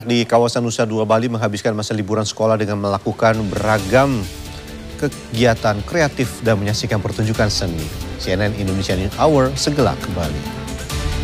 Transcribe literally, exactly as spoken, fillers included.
Di kawasan Nusa Dua Bali menghabiskan masa liburan sekolah dengan melakukan beragam kegiatan kreatif dan menyaksikan pertunjukan seni. C N N Indonesia News Hour segera kembali.